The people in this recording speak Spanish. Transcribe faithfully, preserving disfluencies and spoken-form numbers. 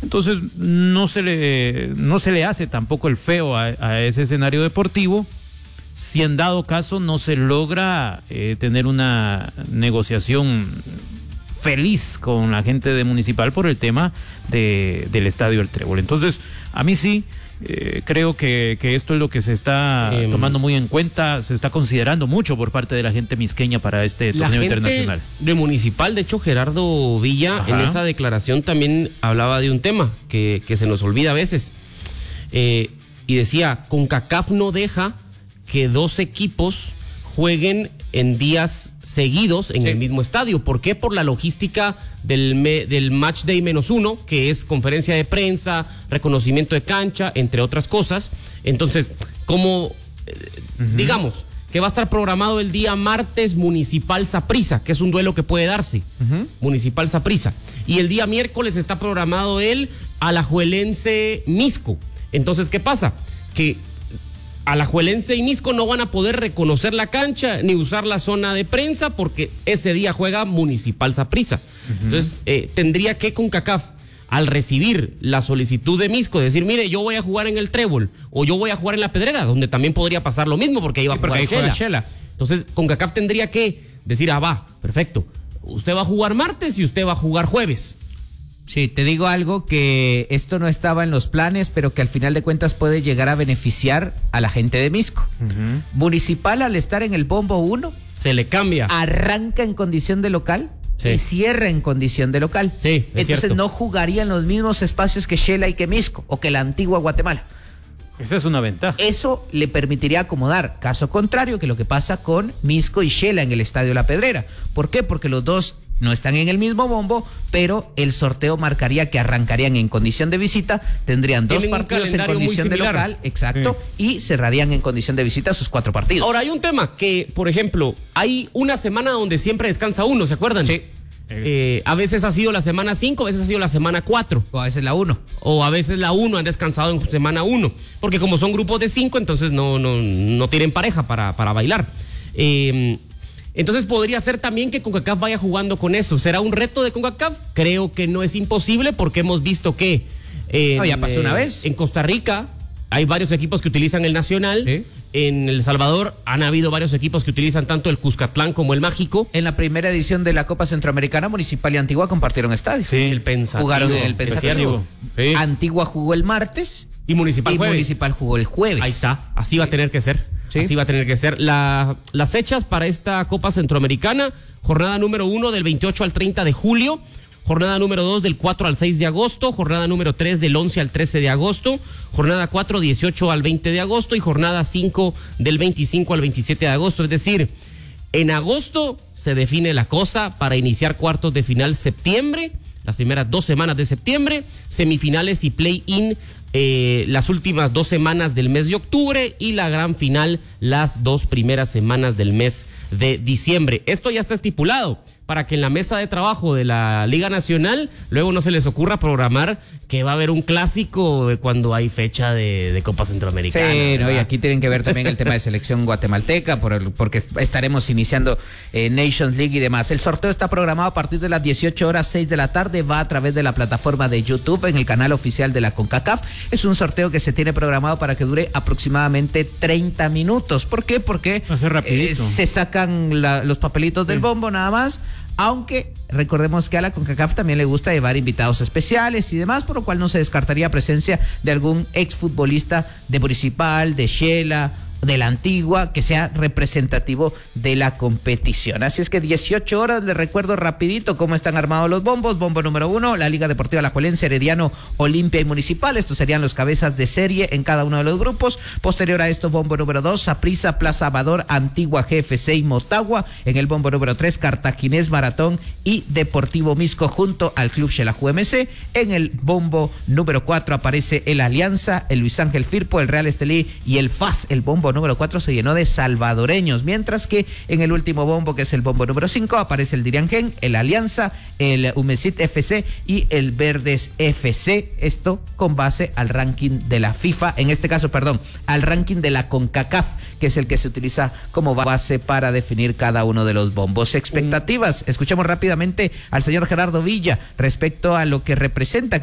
Entonces no se le, no se le hace tampoco el feo a, a ese escenario deportivo si en dado caso no se logra eh, tener una negociación feliz con la gente de Municipal por el tema de, del Estadio El Trébol. Entonces, a mí sí, eh, creo que, que esto es lo que se está eh, tomando muy en cuenta, se está considerando mucho por parte de la gente misqueña para este torneo internacional. De Municipal, de hecho, Gerardo Villa, Ajá. en esa declaración también hablaba de un tema que, que se nos olvida a veces. Eh, y decía, CONCACAF no deja que dos equipos jueguen en días seguidos en sí. el mismo estadio. ¿Por qué? Por la logística del, me, del match day menos uno, que es conferencia de prensa, reconocimiento de cancha, entre otras cosas. Entonces, como, eh, uh-huh. digamos, que va a estar programado el día martes Municipal Saprissa, que es un duelo que puede darse, uh-huh. Municipal Saprissa. Y el día miércoles está programado el Alajuelense Misco. Entonces, ¿qué pasa? Que Alajuelense y Misco no van a poder reconocer la cancha ni usar la zona de prensa porque ese día juega Municipal Saprissa. Uh-huh. Entonces, eh, tendría que CONCACAF, al recibir la solicitud de Misco, decir, mire, yo voy a jugar en el Trébol o yo voy a jugar en la Pedrera, donde también podría pasar lo mismo porque ahí va sí, a jugar Shela. Shela. Entonces, CONCACAF tendría que decir, ah, va, perfecto, usted va a jugar martes y usted va a jugar jueves. Sí, te digo algo que esto no estaba en los planes, pero que al final de cuentas puede llegar a beneficiar a la gente de Misco. Uh-huh. Municipal, al estar en el bombo uno, se le cambia. Arranca en condición de local sí. y cierra en condición de local. Sí, Entonces cierto. no jugaría en los mismos espacios que Shela y que Misco, o que la antigua Guatemala. Esa es una ventaja. Eso le permitiría acomodar. Caso contrario que lo que pasa con Misco y Shela en el Estadio La Pedrera. ¿Por qué? Porque los dos no están en el mismo bombo, pero el sorteo marcaría que arrancarían en condición de visita, tendrían dos partidos en condición de local, exacto, sí. y cerrarían en condición de visita sus cuatro partidos. Ahora, hay un tema que, por ejemplo, hay una semana donde siempre descansa uno, ¿se acuerdan? Sí. Eh, a veces ha sido la semana cinco, a veces ha sido la semana cuatro. O a veces la uno. O a veces la uno, han descansado en semana uno. Porque como son grupos de cinco, entonces no, no, no tienen pareja para, para bailar. Eh... Entonces podría ser también que CONCACAF vaya jugando con eso. ¿Será un reto de CONCACAF? Creo que no es imposible porque hemos visto que en, no, ya pasó una eh, vez. En Costa Rica hay varios equipos que utilizan el Nacional. ¿Sí? En El Salvador han habido varios equipos que utilizan tanto el Cuscatlán como el Mágico. En la primera edición de la Copa Centroamericana, Municipal y Antigua compartieron estadio. Sí, el Pensativo. Jugaron el Pensativo. Sí. Antigua jugó el martes y Municipal, y Municipal jugó el jueves. Ahí está, así va a tener que ser. ¿Sí? Así va a tener que ser. La, las fechas para esta Copa Centroamericana: jornada número uno del veintiocho al treinta de julio, jornada número dos del cuatro al seis de agosto, jornada número tres del once al trece de agosto, jornada cuatro dieciocho al veinte de agosto y jornada cinco del veinticinco al veintisiete de agosto. Es decir, en agosto se define la cosa para iniciar cuartos de final septiembre, las primeras dos semanas de septiembre, semifinales y play-in Eh, las últimas dos semanas del mes de octubre y la gran final las dos primeras semanas del mes de diciembre. Esto ya está estipulado para que en la mesa de trabajo de la Liga Nacional luego no se les ocurra programar que va a haber un clásico cuando hay fecha de, de Copa Centroamericana. Sí, no, y aquí tienen que ver también el tema de selección guatemalteca, por el, porque estaremos iniciando eh, Nations League y demás. El sorteo está programado a partir de las dieciocho horas, seis de la tarde, va a través de la plataforma de YouTube en el canal oficial de la CONCACAF. Es un sorteo que se tiene programado para que dure aproximadamente treinta minutos. ¿Por qué? Porque eh, se sacan la, los papelitos del sí. bombo nada más. Aunque recordemos que a la CONCACAF también le gusta llevar invitados especiales y demás, por lo cual no se descartaría presencia de algún exfutbolista de Municipal, de Shela, de la Antigua, que sea representativo de la competición. Así es que dieciocho horas, les recuerdo rapidito cómo están armados los bombos. Bombo número uno, la Liga Deportiva Alajuelense, Herediano, Olimpia y Municipal. Estos serían los cabezas de serie en cada uno de los grupos. Posterior a esto, bombo número dos, Saprissa, Plaza Amador, Antigua, G F C y Motagua. En el bombo número tres, Cartaginés, Maratón y Deportivo Misco junto al Club Xelajú M C. En el bombo número cuatro aparece el Alianza, el Luis Ángel Firpo, el Real Estelí y el F A S. El bombo número cuatro se llenó de salvadoreños, mientras que en el último bombo, que es el bombo número cinco, aparece el Diriangén, el Alianza, el Humesit F C y el Verdes F C. Esto con base al ranking de la FIFA, en este caso, perdón, al ranking de la CONCACAF, que es el que se utiliza como base para definir cada uno de los bombos. Expectativas, escuchemos rápidamente al señor Gerardo Villa respecto a lo que representa